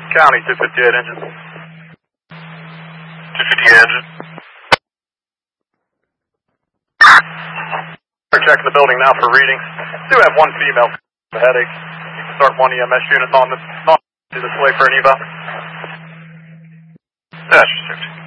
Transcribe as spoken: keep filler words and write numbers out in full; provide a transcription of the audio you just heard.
County, two fifty-eight engine. two fifty-eight engine. We're checking the building now for readings. Do have one female with a headache. You can start one E M S unit on the, on the display for an eval. That's received.